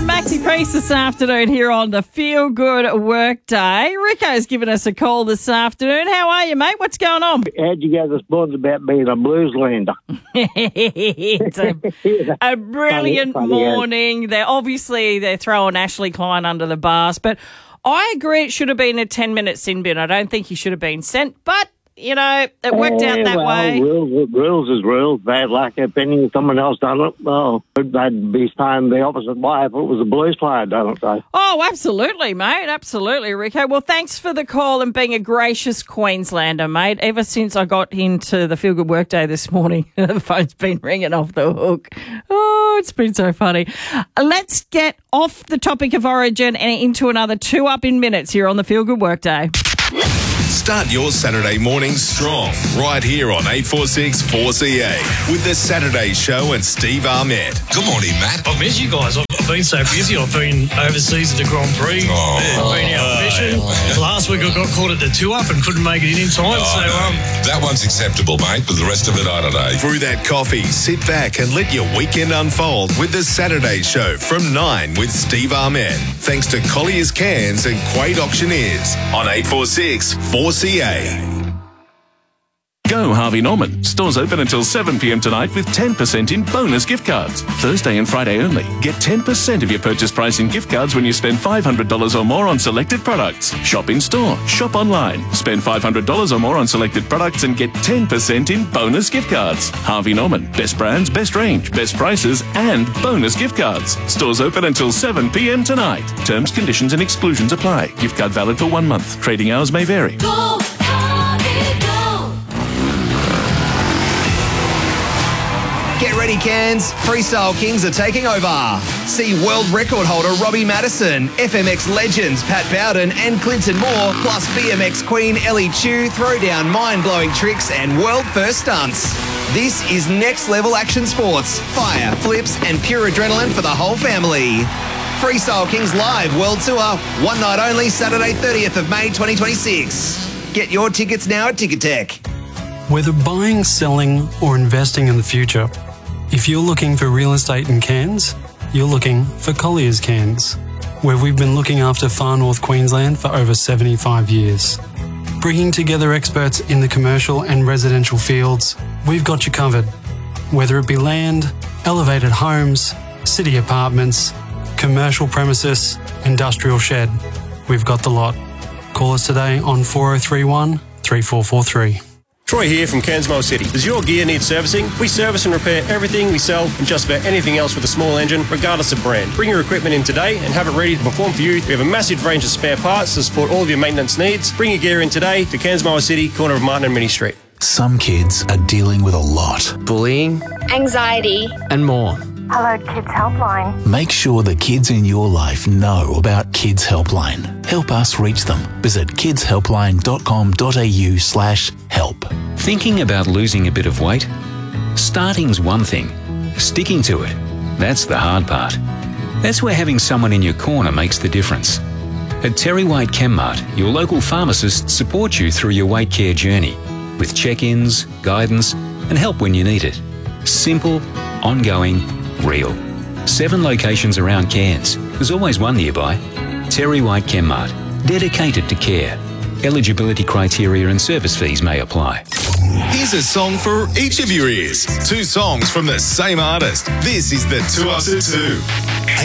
from Maxi Priest this afternoon here on the Feel Good Workday. Rico's given us a call this afternoon. How are you, mate? What's going on? How'd you go this morning about being a blues lander? It's a brilliant morning. They're throwing Ashley Klein under the bus, but I agree it should have been a 10-minute sin bin. I don't think he should have been sent, but you know, it worked out that way. Rules is rules. Bad luck. If someone else done it, well, they'd be saying the opposite way if it was a blues player done it. So. Oh, absolutely, mate. Absolutely, Rico. Well, thanks for the call and being a gracious Queenslander, mate. Ever since I got into the Feel Good Workday this morning, the phone's been ringing off the hook. Oh, it's been so funny. Let's get off the topic of Origin and into another 2 Up in minutes here on the Feel Good Workday. Start your Saturday morning strong right here on 846 4CA with the Saturday Show and Steve Ahmed. Good morning, Matt. I've missed you guys. I've been so busy. I've been overseas at the Grand Prix. I've been out fishing. Last week I got caught at the 2 Up and couldn't make it in time. That one's acceptable, mate, but the rest of it, I don't know. Through that coffee, sit back and let your weekend unfold with the Saturday Show from 9 with Steve Ahmed. Thanks to Collier's Cans and Quade Auctioneers on 846 4CA. Go Harvey Norman. Stores open until 7 p.m. tonight with 10% in bonus gift cards. Thursday and Friday only. Get 10% of your purchase price in gift cards when you spend $500 or more on selected products. Shop in store. Shop online. Spend $500 or more on selected products and get 10% in bonus gift cards. Harvey Norman. Best brands, best range, best prices, and bonus gift cards. Stores open until 7 p.m. tonight. Terms, conditions, and exclusions apply. Gift card valid for 1 month. Trading hours may vary. Go, Harvey, go. Get ready, Cairns. Freestyle Kings are taking over. See world record holder Robbie Madison, FMX legends Pat Bowden and Clinton Moore, plus BMX queen Ellie Chu throw down mind-blowing tricks and world-first stunts. This is next-level action sports, fire, flips and pure adrenaline for the whole family. Freestyle Kings Live World Tour, one night only, Saturday 30th of May 2026. Get your tickets now at Ticketek. Whether buying, selling or investing in the future, if you're looking for real estate in Cairns, you're looking for Collier's Cairns, where we've been looking after Far North Queensland for over 75 years. Bringing together experts in the commercial and residential fields, we've got you covered. Whether it be land, elevated homes, city apartments, commercial premises, industrial shed, we've got the lot. Call us today on 4031 3443. Troy here from Cairns Mile City. Does your gear need servicing? We service and repair everything we sell and just about anything else with a small engine, regardless of brand. Bring your equipment in today and have it ready to perform for you. We have a massive range of spare parts to support all of your maintenance needs. Bring your gear in today to Cairns Mile City, corner of Martin and Minnie Street. Some kids are dealing with a lot. Bullying, anxiety, and more. Hello Kids Helpline. Make sure the kids in your life know about Kids Helpline. Help us reach them. Visit kidshelpline.com.au/help. Thinking about losing a bit of weight? Starting's one thing. Sticking to it, that's the hard part. That's where having someone in your corner makes the difference. At Terry White ChemMart, your local pharmacists support you through your weight care journey with check-ins, guidance, and help when you need it. Simple, ongoing, real. 7 locations around Cairns. There's always one nearby. Terry White ChemMart. Dedicated to care. Eligibility criteria and service fees may apply. Here's a song for each of your ears. 2 songs from the same artist. This is the 2 Up to 2.